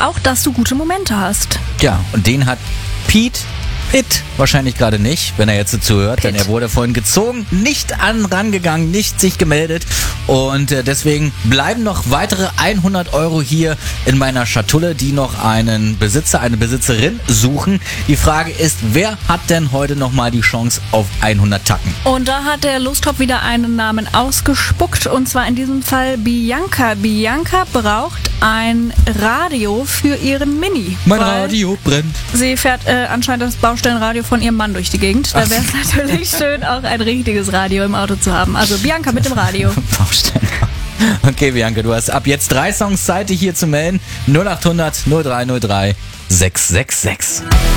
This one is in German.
auch, dass du gute Momente hast. Ja, und den hat Pitt wahrscheinlich gerade nicht, wenn er jetzt zuhört, denn er wurde vorhin gezogen, nicht rangegangen, nicht sich gemeldet und deswegen bleiben noch weitere 100 Euro hier in meiner Schatulle, die noch einen Besitzer, eine Besitzerin suchen. Die Frage ist, wer hat denn heute nochmal die Chance auf 100 Tacken? Und da hat der Lostop wieder einen Namen ausgespuckt und zwar in diesem Fall Bianca. Bianca braucht ein Radio für ihren Mini. Mein Radio brennt. Sie fährt anscheinend das Baustellenradio von ihrem Mann durch die Gegend. Da wäre es natürlich schön, auch ein richtiges Radio im Auto zu haben. Also Bianca mit dem Radio. Baustellen. Okay, Bianca, du hast ab jetzt 3 Songs Zeit, dich hier zu melden. 0800 0303 666.